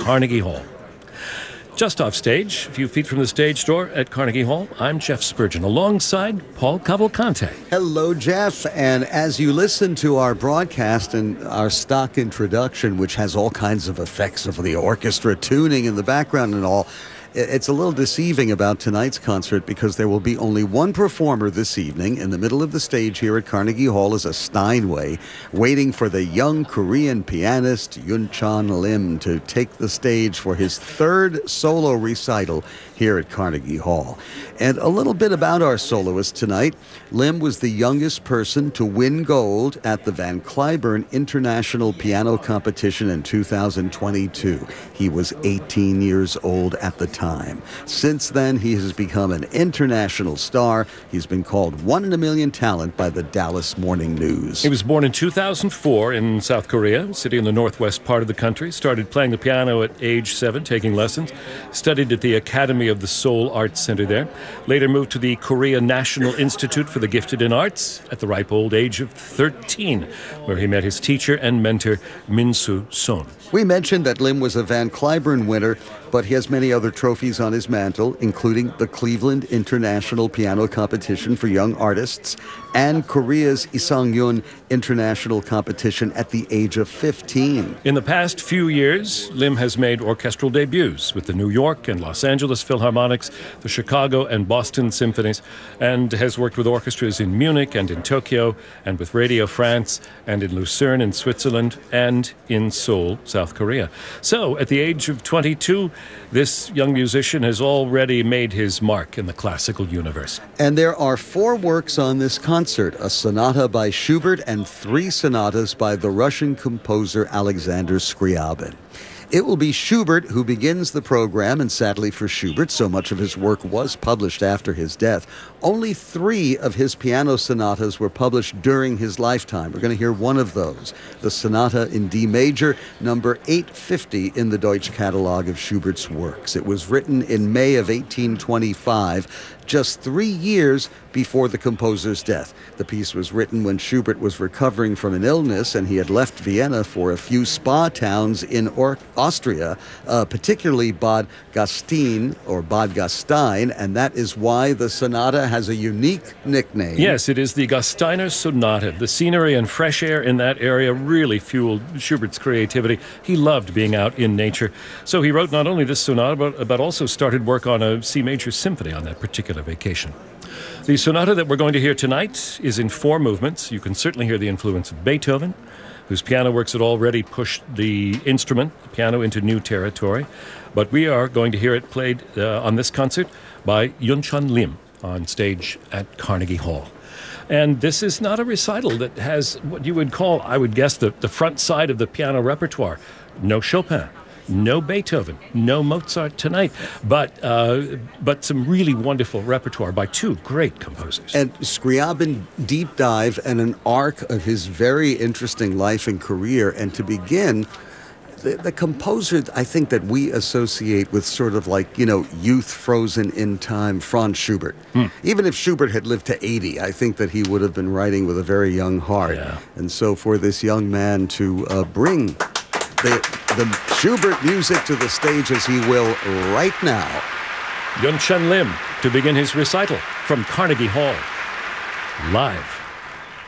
Carnegie Hall. Just off stage, a few feet from the stage door at Carnegie Hall, I'm Jeff Spurgeon, alongside Paul Cavalcante. Hello, Jeff. And as you listen to our broadcast and our stock introduction, which has all kinds of effects of the orchestra tuning in the background and all, it's a little deceiving about tonight's concert because there will be only one performer this evening. In the middle of the stage here at Carnegie Hall is a Steinway, waiting for the young Korean pianist Yoon-chan Lim to take the stage for his third solo recital here at Carnegie Hall. And a little bit about our soloist tonight. Lim was the youngest person to win gold at the Van Cliburn International Piano Competition in 2022. He was 18 years old at the time. Since then, he has become an international star. He's been called one in a million talent by the Dallas Morning News. He was born in 2004 in South Korea, a city in the northwest part of the country. Started playing the piano at age 7, taking lessons. Studied at the Academy of the Seoul Arts Center there. Later moved to the Korea National Institute for the Gifted in Arts at the ripe old age of 13, where he met his teacher and mentor, Min-soo Son. We mentioned that Lim was a Van Cliburn winner, but he has many other trophies on his mantle, including the Cleveland International Piano Competition for Young Artists and Korea's Isangyun International Competition at the age of 15. In the past few years, Lim has made orchestral debuts with the New York and Los Angeles Philharmonics, the Chicago and Boston Symphonies, and has worked with orchestras in Munich and in Tokyo, and with Radio France, and in Lucerne in Switzerland, and in Seoul, South Korea. So, at the age of 22, this young musician has already made his mark in the classical universe. And there are 4 works on this concert, a sonata by Schubert and 3 sonatas by the Russian composer Alexander Scriabin. It will be Schubert who begins the program, and sadly for Schubert, so much of his work was published after his death. Only 3 of his piano sonatas were published during his lifetime. We're going to hear one of those, the Sonata in D major, number 850 in the Deutsche Catalog of Schubert's works. It was written in May of 1825, just 3 years before the composer's death. The piece was written when Schubert was recovering from an illness, and he had left Vienna for a few spa towns in Austria, particularly Bad Gastein, and that is why the sonata has a unique nickname. Yes, it is the Gasteiner Sonata. The scenery and fresh air in that area really fueled Schubert's creativity. He loved being out in nature. So he wrote not only this sonata, but also started work on a C major symphony on that particular vacation. The sonata that we're going to hear tonight is in 4 movements. You can certainly hear the influence of Beethoven, whose piano works had already pushed the instrument, the piano, into new territory. But we are going to hear it played on this concert by Yoon-chan Lim on stage at Carnegie Hall. And this is not a recital that has what you would call, I would guess, the front side of the piano repertoire. No Chopin, no Beethoven, no Mozart tonight, but some really wonderful repertoire by 2 great composers. And Scriabin deep dive and an arc of his very interesting life and career. And to begin, the composer I think that we associate with sort of like, youth frozen in time, Franz Schubert. Even if Schubert had lived to 80, I think that he would have been writing with a very young heart. Yeah. And so for this young man to bring the Schubert music to the stage as he will right now. Yoon-chan Lim to begin his recital from Carnegie Hall, live.